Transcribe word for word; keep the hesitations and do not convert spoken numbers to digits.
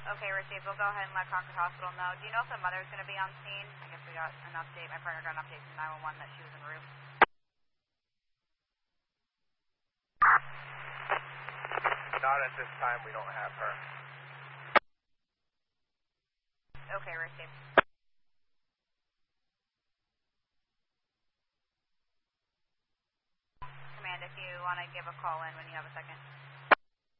Okay, received. We'll go ahead and let Concord Hospital know. Do you know if the mother's going to be on scene? I guess we got an update. My partner got an update from nine one one that she was en route. Not at this time. We don't have her. Okay, received. Command, if you want to give a call in when you have a second.